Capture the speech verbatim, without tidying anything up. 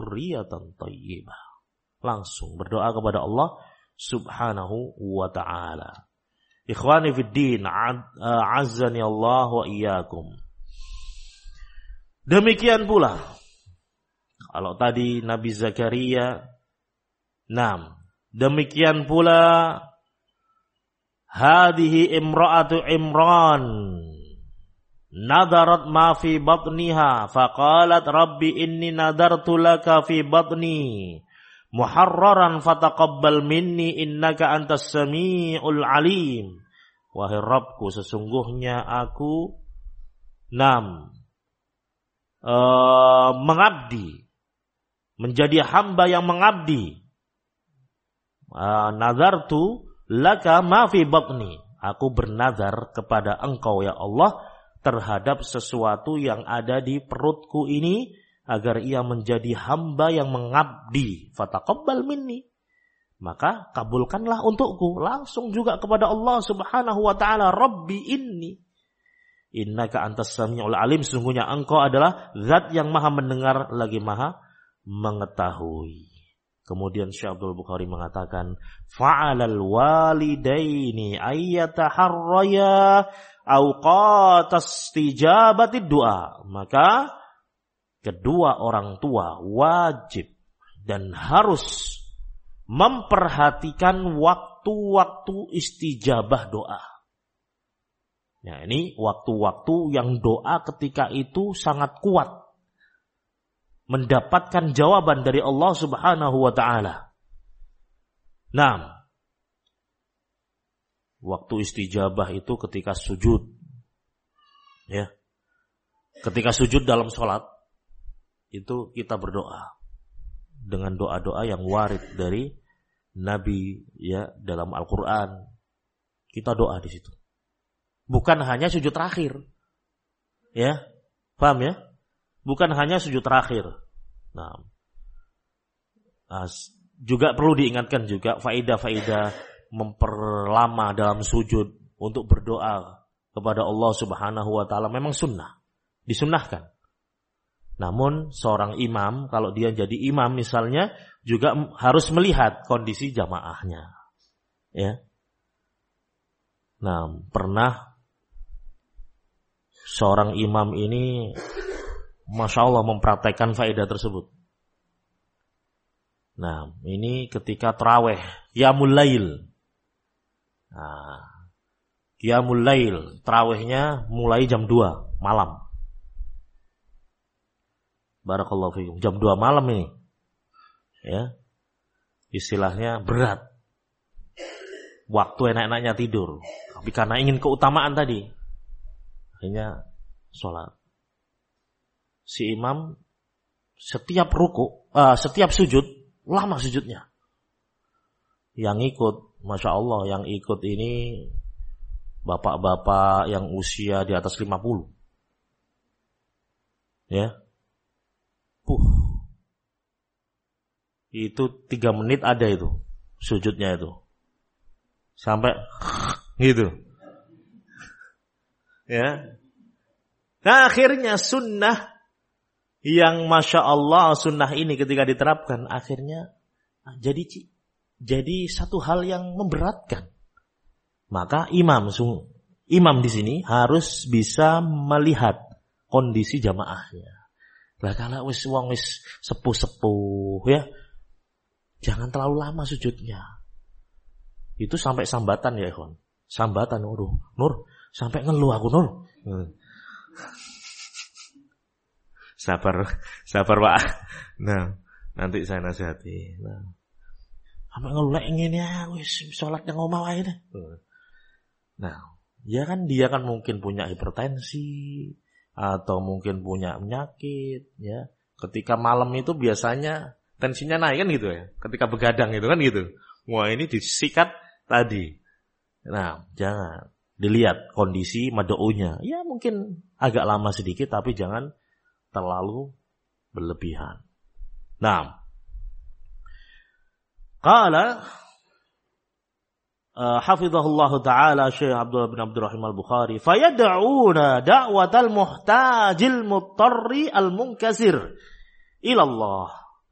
dzurriyyatan thayyibah. Langsung berdoa kepada Allah Subhanahu wa ta'ala. Ikhwani fid din, azzani Allah wa iyyakum. Demikian pula kalau tadi Nabi Zakaria, enam. Demikian pula hadhihi imra'atu Imran nadarat ma fi batniha faqalat rabbi inni nadartu laka fi batni muharraran fataqabbal minni innaka antas samiul alim. Wahai Rabbku, sesungguhnya aku enam uh, mengabdi, menjadi hamba yang mengabdi. Uh, nazartu laka ma fi batni. Aku bernazar kepada engkau ya Allah terhadap sesuatu yang ada di perutku ini, agar ia menjadi hamba yang mengabdi. Fataqabbal minni. Maka kabulkanlah untukku. Langsung juga kepada Allah Subhanahu wa ta'ala. Rabbi inni innaka antas samiul alim. Sesungguhnya engkau adalah zat yang maha mendengar lagi maha mengetahui. Kemudian Syekh Abdul Bukhari mengatakan, fa'alal walidaini ayyataharraya awqatas istijabatid du'a. Maka kedua orang tua wajib dan harus memperhatikan waktu-waktu istijabah doa. Nah, ini waktu-waktu yang doa ketika itu sangat kuat mendapatkan jawaban dari Allah Subhanahu wa ta'ala. Nah, waktu istijabah itu ketika sujud. Ya. Ketika sujud dalam sholat, itu kita berdoa dengan doa-doa yang warid dari Nabi ya dalam Al-Qur'an. Kita doa di situ. Bukan hanya sujud terakhir. Ya. Paham ya? Bukan hanya sujud terakhir. Nah, juga perlu diingatkan juga faidah-faidah memperlama dalam sujud untuk berdoa kepada Allah Subhanahu wa ta'ala memang sunnah. Disunnahkan. Namun seorang imam, kalau dia jadi imam misalnya, juga harus melihat kondisi jamaahnya. Ya. Nah, pernah seorang imam ini, Masya Allah, mempraktekkan faedah tersebut. Nah, ini ketika tarawih, qiyamul lail. Nah, qiyamul lail, tarawihnya mulai jam dua malam. Barakallahu fikum. Jam dua malam ini. Ya. Istilahnya berat. Waktu enak-enaknya tidur. Tapi karena ingin keutamaan tadi, akhirnya sholat. Si imam setiap ruku, uh, setiap sujud, lama sujudnya. Yang ikut, Masya Allah, yang ikut ini bapak-bapak yang usia di atas lima puluh. Ya. Puh. Itu tiga menit ada itu sujudnya itu. Sampai gitu. Ya. Nah, akhirnya sunnah yang Masya Allah, sunnah ini ketika diterapkan akhirnya jadi jadi satu hal yang memberatkan. Maka imam imam di sini harus bisa melihat kondisi jamaahnya. Lah kalau wis wong wis sepuh-sepuh ya, jangan terlalu lama sujudnya. Itu sampai sambatan ya, ikhwan. Sambatan, Nur. Nur, sampai ngeluh aku, Nur. Hmm. Sabar, sabar, Pak. Nah, nanti saya nasihati. Nah. Sampai ngeluh ngene ya, wis salat nang omah wae deh. Nah, ya kan dia kan mungkin punya hipertensi atau mungkin punya penyakit ya. Ketika malam itu biasanya tensinya naik kan gitu ya. Ketika begadang itu kan gitu. Wah, ini disikat tadi. Nah, jangan dilihat kondisi mad'unya. Ya mungkin agak lama sedikit tapi jangan terlalu berlebihan. Nah, qala Uh, hafizahullahu ta'ala Syekh Abdullah bin Abdurrahim al-Bukhari fayad'una da'watal muhtajil muttarri al-munkasir ilallah.